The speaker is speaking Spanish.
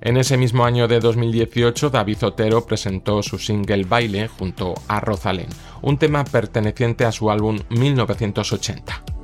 En ese mismo año de 2018, David Otero presentó su single Baile junto a Rosalén, un tema perteneciente a su álbum 1980.